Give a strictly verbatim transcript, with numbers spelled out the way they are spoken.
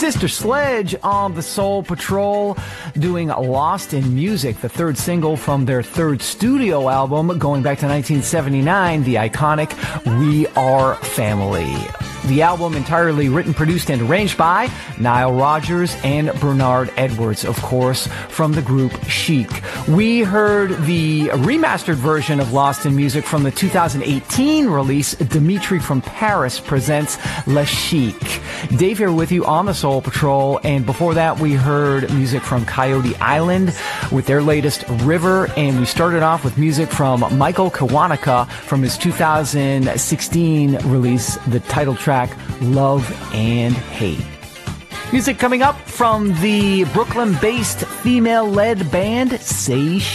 Sister Sledge on the Soul Patrol doing Lost in Music, the third single from their third studio album going back to nineteen seventy-nine, the iconic We Are Family. The album entirely written, produced, and arranged by Nile Rodgers and Bernard Edwards, of course, from the group Chic. We heard the remastered version of Lost in Music from the two thousand eighteen release, Dimitri from Paris Presents Le Chic. Dave here with you on the Soul Patrol, and before that we heard music from Coyote Island with their latest River, and we started off with music from Michael Kiwanuka from his two thousand sixteen release, the title track Love and Hate. Music coming up from the Brooklyn-based female-led band Say She.